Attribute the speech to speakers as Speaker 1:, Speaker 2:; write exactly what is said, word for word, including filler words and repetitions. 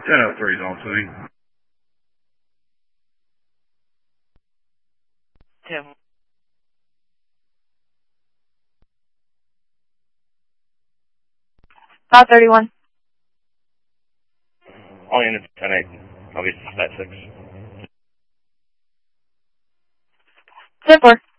Speaker 1: ten oh three is on scene.
Speaker 2: ten. five thirty-one.
Speaker 3: All units ten eight. I'll be at six.
Speaker 2: ten four.